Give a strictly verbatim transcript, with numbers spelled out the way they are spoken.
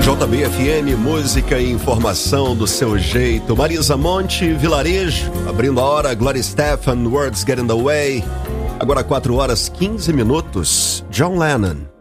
J B F M, música e informação do seu jeito. Marisa Monte, Vilarejo, abrindo a hora. Gloria Estefan, Words Get in the Way. Agora quatro horas quinze minutos. John Lennon.